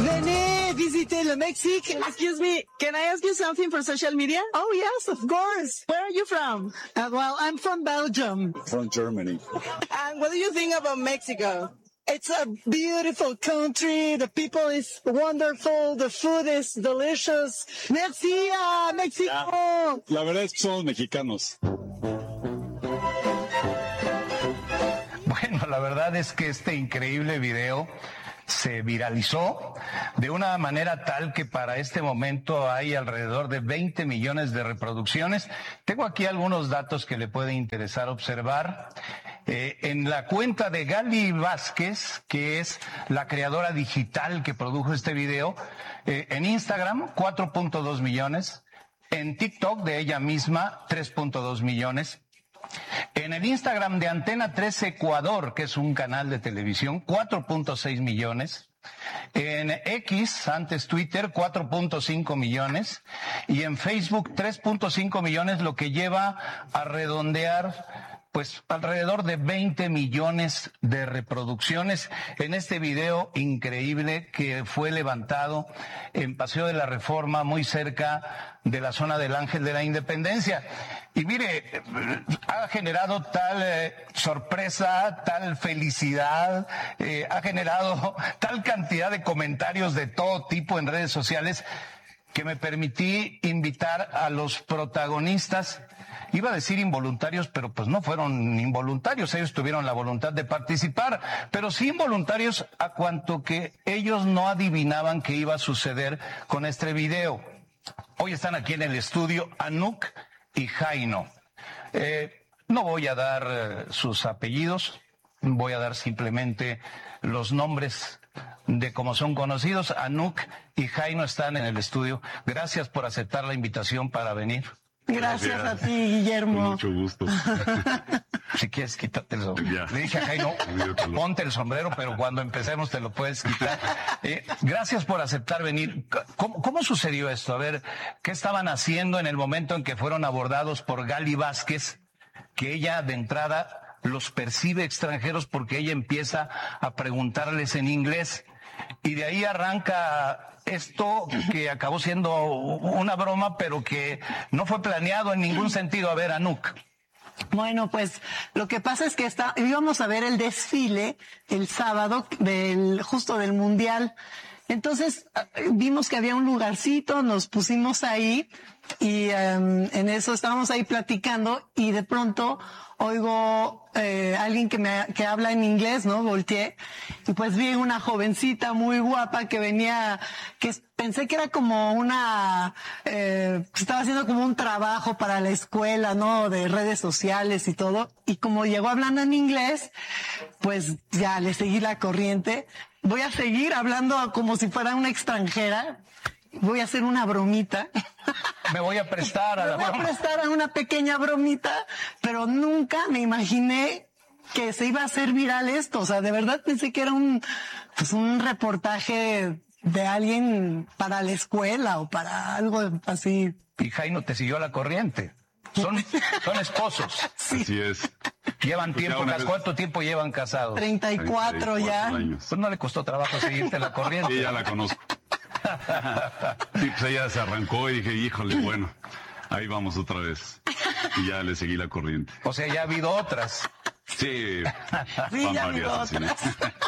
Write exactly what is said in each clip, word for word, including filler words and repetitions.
Venez visiter le Mexique. Excuse me, can I ask you something for social media? Oh yes, of course. Where are you from? Uh, well, I'm from Belgium. From Germany. And what do you think about Mexico? It's a beautiful country. The people is wonderful. The food is delicious. Merci a México. Ya. La verdad es que somos mexicanos. Bueno, la verdad es que este increíble video se viralizó de una manera tal que para este momento hay alrededor de veinte millones de reproducciones. Tengo aquí algunos datos que le puede interesar observar. Eh, en la cuenta de Gali Vázquez, que es la creadora digital que produjo este video, eh, en Instagram cuatro punto dos millones, en TikTok de ella misma tres punto dos millones, en el Instagram de Antena tres Ecuador, que es un canal de televisión, cuatro punto seis millones. En X, antes Twitter, cuatro punto cinco millones. Y en Facebook, tres punto cinco millones, lo que lleva a redondear pues alrededor de veinte millones de reproducciones en este video increíble que fue levantado en Paseo de la Reforma, muy cerca de la zona del Ángel de la Independencia. Y mire, ha generado tal eh, sorpresa, tal felicidad, eh, ha generado tal cantidad de comentarios de todo tipo en redes sociales que me permití invitar a los protagonistas. Iba a decir involuntarios, pero pues no fueron involuntarios, ellos tuvieron la voluntad de participar, pero sí involuntarios a cuanto que ellos no adivinaban que iba a suceder con este video. Hoy están aquí en el estudio Anouk y Jaino. Eh, no voy a dar eh, sus apellidos, voy a dar simplemente los nombres de cómo son conocidos. Anouk y Jaino están en el estudio. Gracias por aceptar la invitación para venir. Gracias, Gracias a ti, Guillermo. Con mucho gusto. Si quieres, quítate el sombrero. Ya. Le dije a Jaino, ponte el sombrero, pero cuando empecemos te lo puedes quitar. Eh, gracias por aceptar venir. ¿Cómo, ¿Cómo sucedió esto? A ver, ¿qué estaban haciendo en el momento en que fueron abordados por Gali Vázquez? Que ella, de entrada, los percibe extranjeros porque ella empieza a preguntarles en inglés. Y de ahí arranca esto que acabó siendo una broma, pero que no fue planeado en ningún sentido. A ver, Anouk. Bueno, pues lo que pasa es que está, íbamos a ver el desfile el sábado del justo del Mundial. Entonces vimos que había un lugarcito, nos pusimos ahí y um, en eso estábamos ahí platicando y de pronto oigo eh, alguien que me que habla en inglés, ¿no? Volteé y pues vi una jovencita muy guapa que venía, que pensé que era como una, eh, estaba haciendo como un trabajo para la escuela, ¿no? De redes sociales y todo. Y como llegó hablando en inglés, pues ya le seguí la corriente. Voy a seguir hablando como si fuera una extranjera. Voy a hacer una bromita. Me voy a prestar a la broma. Me voy a prestar a una pequeña bromita, pero nunca me imaginé que se iba a hacer viral esto. O sea, de verdad pensé que era un, pues un reportaje de alguien para la escuela o para algo así. Y Jaino te siguió a la corriente. Son, son esposos. Sí. Así es. Llevan Pues tiempo, vez... ¿cuánto tiempo llevan casados? treinta y cuatro ya. Años. Pues no le costó trabajo seguirte la corriente. Sí, ya la conozco. Sí, pues ella se arrancó y dije, híjole, bueno, ahí vamos otra vez. Y ya le seguí la corriente. O sea, ya ha habido otras. Sí, sí ya ha habido otras.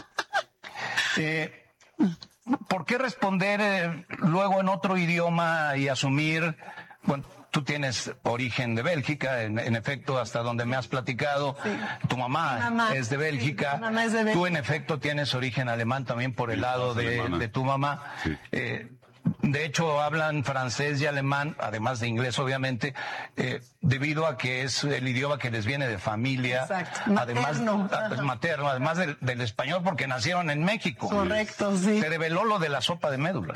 eh, ¿Por qué responder eh, luego en otro idioma y asumir, bueno, tú tienes origen de Bélgica, en, en efecto, hasta donde me has platicado, sí. tu mamá, mamá es de Bélgica, sí, mamá es de Bélgica. Tú en efecto tienes origen alemán también por el sí, lado de, de tu mamá. Sí. Eh, de hecho, hablan francés y alemán, además de inglés, obviamente, eh, debido a que es el idioma que les viene de familia. Exacto. Además, materno. materno, además del, del español, porque nacieron en México. Correcto, sí. Se reveló lo de la sopa de médula.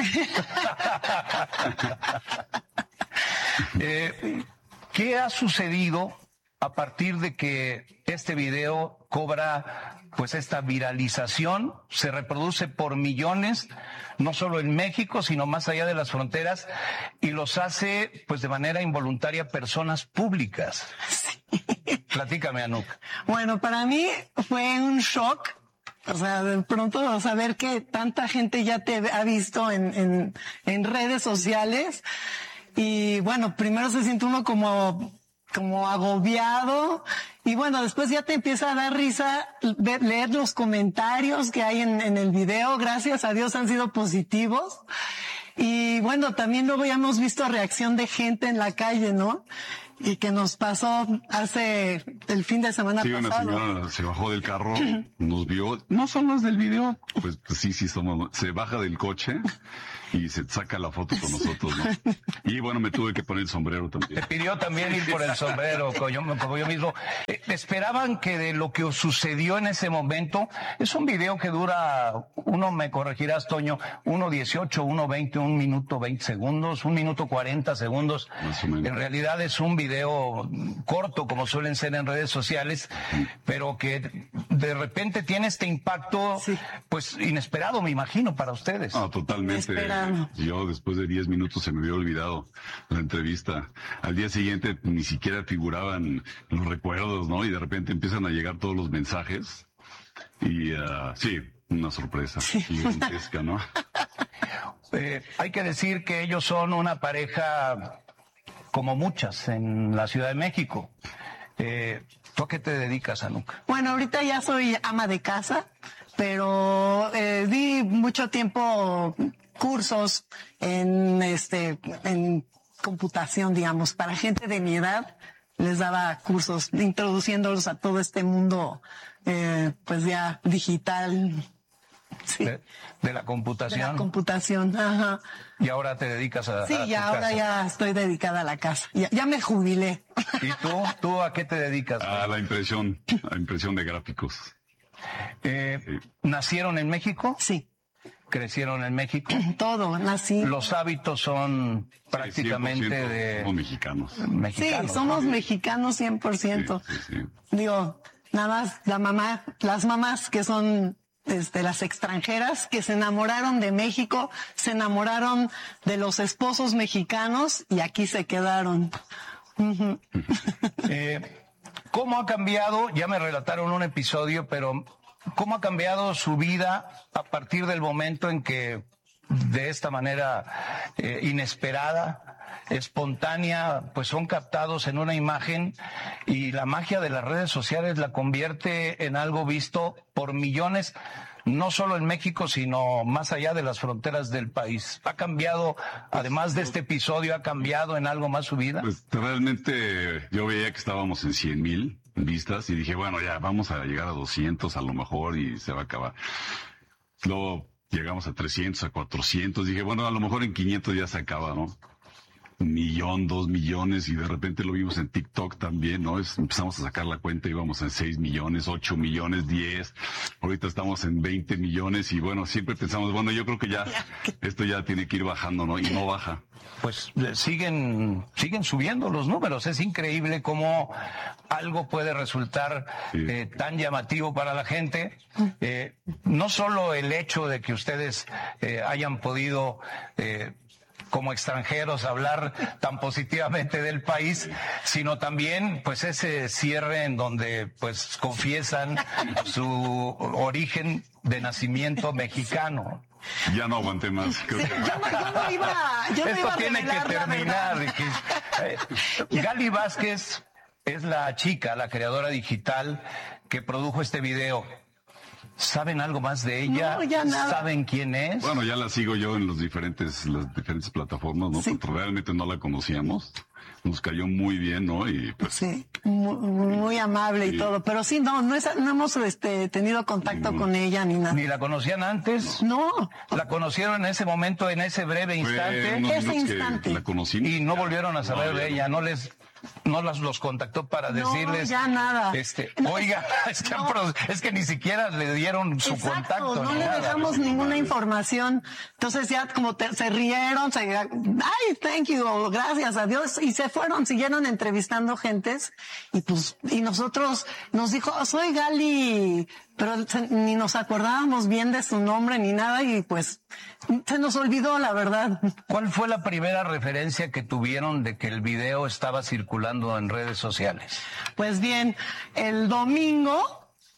eh, ¿Qué ha sucedido a partir de que este video cobra pues esta viralización, se reproduce por millones, no solo en México, sino más allá de las fronteras, y los hace pues de manera involuntaria personas públicas? Sí. Platícame, Anouk. Bueno, para mí fue un shock O sea, de pronto saber que tanta gente ya te ha visto en, en, en redes sociales. Y bueno, primero se siente uno como, como agobiado. Y bueno, después ya te empieza a dar risa ver, leer los comentarios que hay en, en el video. Gracias a Dios han sido positivos. Y bueno, también luego ya hemos visto reacción de gente en la calle, ¿no? Y que nos pasó hace el fin de semana sí, pasado. Una señora se bajó del carro, nos vio, no son los del video, pues, pues sí, sí somos, se baja del coche y se saca la foto con nosotros, ¿no? Y bueno, me tuve que poner el sombrero también. Te pidió también ir por el sombrero, como yo, como yo mismo. Eh, esperaban que de lo que sucedió en ese momento, es un video que dura, uno me corregirás, Toño, uno dieciocho, uno veinte, un minuto veinte segundos, un minuto cuarenta segundos. Más o menos. En realidad es un video corto, como suelen ser en redes sociales, pero que de repente tiene este impacto, sí, pues inesperado, me imagino, para ustedes. No, totalmente. Esperando. Yo después de diez minutos se me había olvidado la entrevista. Al día siguiente ni siquiera figuraban los recuerdos, ¿no? Y de repente empiezan a llegar todos los mensajes. Y uh, sí, una sorpresa sí. gigantesca, ¿no? Eh, hay que decir que ellos son una pareja como muchas en la Ciudad de México. Eh, ¿Tú a qué te dedicas, Anuka? Bueno, ahorita ya soy ama de casa, pero eh, di mucho tiempo cursos en este en computación, digamos, para gente de mi edad. Les daba cursos introduciéndolos a todo este mundo, eh, pues ya digital. Sí. De, de la computación. De la computación, ajá. Y ahora te dedicas a, sí, a tu ya ahora casa. ya estoy dedicada a la casa. Ya, ya me jubilé. ¿Y tú? ¿Tú a qué te dedicas? A la impresión, a impresión de gráficos. Eh, Sí. ¿Nacieron en México? Sí, ¿Crecieron en México? todo, nací. Los hábitos son prácticamente cien por ciento de somos mexicanos. Sí, mexicanos. somos mexicanos cien por ciento. Sí, sí, sí. Digo, nada más la mamá, las mamás que son este, las extranjeras que se enamoraron de México, se enamoraron de los esposos mexicanos y aquí se quedaron. Uh-huh. Eh, ¿Cómo ha cambiado? Ya me relataron un episodio, pero ¿cómo ha cambiado su vida a partir del momento en que de esta manera eh, inesperada, espontánea, pues son captados en una imagen y la magia de las redes sociales la convierte en algo visto por millones, no solo en México, sino más allá de las fronteras del país? ¿Ha cambiado, además de este episodio, ha cambiado en algo más su vida? Pues realmente yo veía que estábamos en cien mil vistas y dije, bueno, ya vamos a llegar a doscientos a lo mejor y se va a acabar. Luego llegamos a trescientos, a cuatrocientos, dije, bueno, a lo mejor en quinientos ya se acaba, ¿no? Un millón, dos millones, y de repente lo vimos en TikTok también, ¿no? Es, empezamos a sacar la cuenta, íbamos en seis millones, ocho millones, diez, ahorita estamos en veinte millones, y bueno, siempre pensamos, bueno, yo creo que ya, esto ya tiene que ir bajando, ¿no? Y no baja. Pues eh, siguen siguen subiendo los números. Es increíble cómo algo puede resultar Sí. eh, tan llamativo para la gente. Eh, no solo el hecho de que ustedes eh, hayan podido eh, como extranjeros hablar tan positivamente del país, sino también pues ese cierre en donde pues confiesan su origen de nacimiento mexicano. Ya no aguanté más. Creo que... Yo no, yo no iba, yo no Esto iba a tiene que revelar la terminar. verdad. Que, eh, Gali Vázquez es la chica, la creadora digital que produjo este video. ¿Saben algo más de ella? No, ya nada. ¿Saben quién es? Bueno, ya la sigo yo en los diferentes, las diferentes plataformas, ¿no? Sí. Porque realmente no la conocíamos. Nos cayó muy bien, ¿no? Y pues Sí, muy, muy amable y Sí. todo, pero sí, no, no, es, no hemos este, tenido contacto No. con ella ni nada. ¿Ni la conocían antes? No, ¿La conocieron en ese momento, en ese breve fue instante? unos Ese minutos que instante. la conocí. Y no volvieron a saber No, ya de no. ella, no les... No las los contactó para No, decirles, ya nada. este, No, oiga, es que, han no. produ- es que ni siquiera le dieron su exacto, contacto. no ni le nada. dejamos ninguna información. Entonces ya como te- se rieron, se, ay, thank you, o gracias a Dios, y se fueron, siguieron entrevistando gentes, y pues, y nosotros nos dijo, "Oh, soy Gali", pero se- ni nos acordábamos bien de su nombre ni nada, y pues se nos olvidó, la verdad. ¿Cuál fue la primera referencia que tuvieron de que el video estaba circulando en redes sociales? Pues bien, el domingo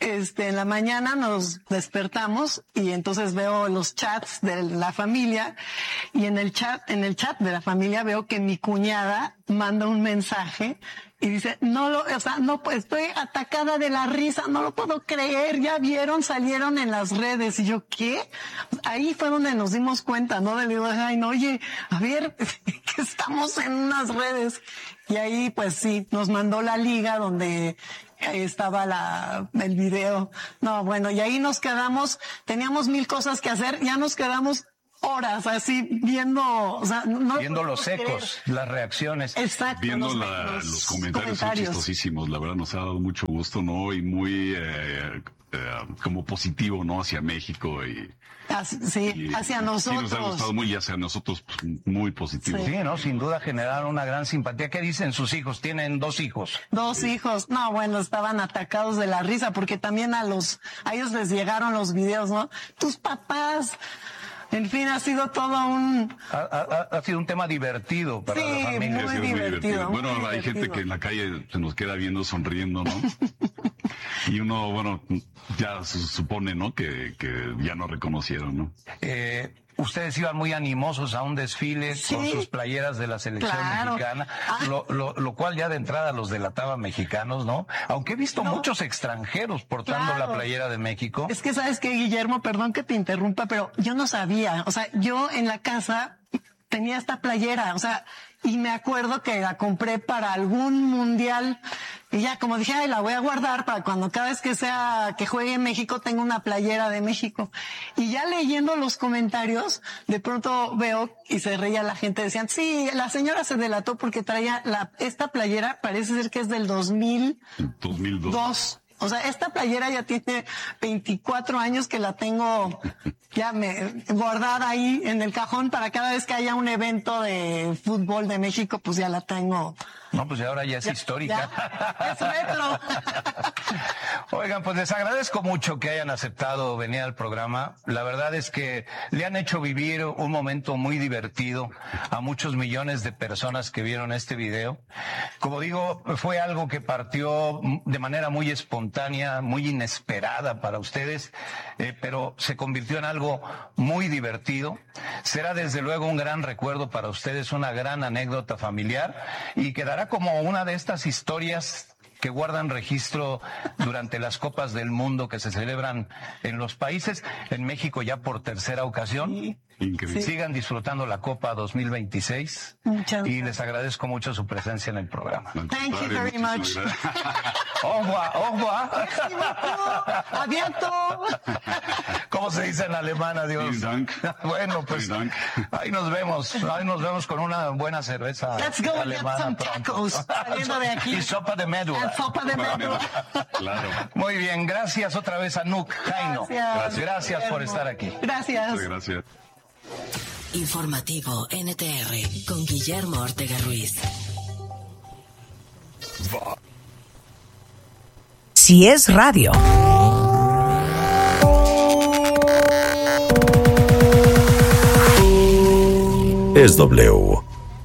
este, en la mañana nos despertamos y entonces veo los chats de la familia y en el chat, en el chat de la familia veo que mi cuñada manda un mensaje y dice, no lo, o sea, no, pues estoy atacada de la risa, no lo puedo creer, ya vieron, salieron en las redes. Y yo, ¿qué? Ahí fue donde nos dimos cuenta, ¿no? Le digo, ay, no, oye, a ver, que estamos en unas redes. Y ahí, pues sí, nos mandó la liga donde estaba la, el video. No, bueno, y ahí nos quedamos, teníamos mil cosas que hacer, ya nos quedamos horas así viendo, o sea, no viendo los ecos, creer. Las reacciones. Exacto. Viendo los, la, los, los comentarios, comentarios son chistosísimos, la verdad nos ha dado mucho gusto, ¿no? Y muy eh, eh, como positivo, ¿no? Hacia México y... Así, sí, y, hacia nosotros. Sí, nos ha gustado muy, y hacia nosotros pues, muy positivo. Sí. sí, ¿no? Sin duda generaron una gran simpatía. ¿Qué dicen sus hijos? Tienen dos hijos. Dos sí. hijos. No, bueno, estaban atacados de la risa porque también a los, a ellos les llegaron los videos, ¿no? Tus papás... En fin, ha sido todo un... Ha, ha, ha sido un tema divertido para sí, la familia. Muy, sí, muy divertido. divertido. Bueno, muy hay divertido. gente que en la calle se nos queda viendo, sonriendo, ¿no? Y uno, bueno, ya se supone, ¿no? Que, que ya no reconocieron, ¿no? Eh... Ustedes iban muy animosos a un desfile sí, con sus playeras de la selección claro. mexicana, ah. lo, lo, lo cual ya de entrada los delataba mexicanos, ¿no? Aunque he visto no. muchos extranjeros portando claro. la playera de México. Es que sabes que, Guillermo, perdón que te interrumpa, pero yo no sabía, o sea, yo en la casa tenía esta playera, o sea, y me acuerdo que la compré para algún mundial y ya como dije, ay, la voy a guardar para cuando cada vez que sea que juegue en México tenga una playera de México. Y ya leyendo los comentarios, de pronto veo y se reía la gente, decían, sí, la señora se delató porque traía la, esta playera, parece ser que es del dos mil dos. O sea, esta playera ya tiene veinticuatro años que la tengo ya me guardada ahí en el cajón para cada vez que haya un evento de fútbol de México, pues ya la tengo. No, pues ya ahora ya es ya, histórica. Ya, es retro. Oigan, pues les agradezco mucho que hayan aceptado venir al programa. La verdad es que le han hecho vivir un momento muy divertido a muchos millones de personas que vieron este video. Como digo, fue algo que partió de manera muy espontánea, muy inesperada para ustedes, eh, pero se convirtió en algo muy divertido. Será desde luego un gran recuerdo para ustedes, una gran anécdota familiar y quedará como una de estas historias que guardan registro durante las Copas del Mundo que se celebran en los países, en México ya por tercera ocasión. Increíble. Sigan disfrutando la Copa dos mil veintiséis. Muchas y les agradezco mucho su presencia en el programa. Thank you very much. Ogua, ogua. Abierto. ¿Cómo se dice en alemán? Adiós. Vielen Dank. Bueno, pues ahí nos vemos. Ahí nos vemos con una buena cerveza Let's go alemana. And get some tacos. Saliendo de aquí. Y sopa de médula. Sopa de médula. Claro. Muy bien, gracias otra vez a Nuc Jaino. Gracias, gracias por estar aquí. Gracias. Muchas gracias. Informativo N T R con Guillermo Ortega Ruiz. Si es radio. Es W.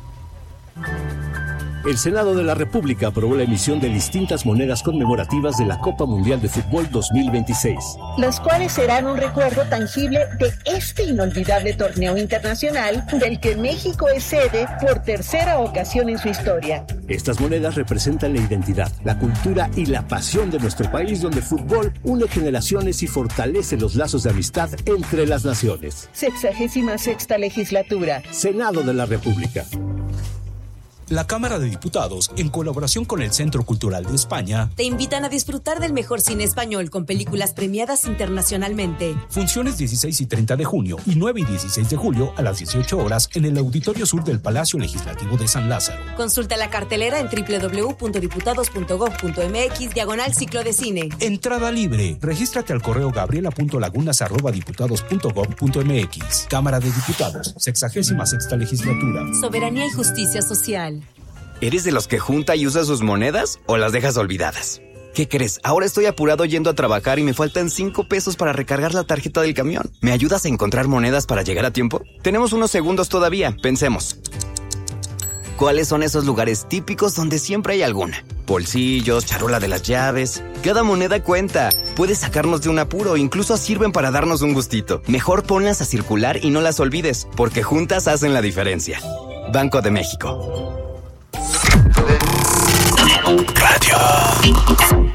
El Senado de la República aprobó la emisión de distintas monedas conmemorativas de la Copa Mundial de Fútbol dos mil veintiséis. Las cuales serán un recuerdo tangible de este inolvidable torneo internacional del que México es sede por tercera ocasión en su historia. Estas monedas representan la identidad, la cultura y la pasión de nuestro país, donde el fútbol une generaciones y fortalece los lazos de amistad entre las naciones. Sexagésima sexta legislatura. Senado de la República. La Cámara de Diputados, en colaboración con el Centro Cultural de España, te invitan a disfrutar del mejor cine español con películas premiadas internacionalmente. Funciones dieciséis y treinta de junio y nueve y dieciséis de julio a las dieciocho horas en el Auditorio Sur del Palacio Legislativo de San Lázaro. Consulta la cartelera en doble u doble u doble u punto diputados punto gob punto eme equis diagonal ciclo de cine. Entrada libre. Regístrate al correo gabriela punto lagunas arroba diputados punto gob punto eme equis. Cámara de Diputados, sexagésima sexta legislatura. Soberanía y justicia social. ¿Eres de los que junta y usa sus monedas o las dejas olvidadas? ¿Qué crees? Ahora estoy apurado yendo a trabajar y me faltan cinco pesos para recargar la tarjeta del camión. ¿Me ayudas a encontrar monedas para llegar a tiempo? Tenemos unos segundos todavía. Pensemos. ¿Cuáles son esos lugares típicos donde siempre hay alguna? bolsillos, charola de las llaves. Cada moneda cuenta. Puedes sacarnos de un apuro, incluso sirven para darnos un gustito. Mejor ponlas a circular y no las olvides, porque juntas hacen la diferencia. Banco de México. Radio.